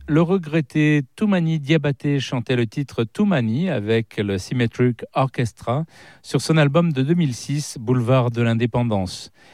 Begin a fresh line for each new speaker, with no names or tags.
Le regretté Toumani Diabaté chantait le titre Toumani avec le Symmetric Orchestra sur son album de 2006, Boulevard de l'Indépendance.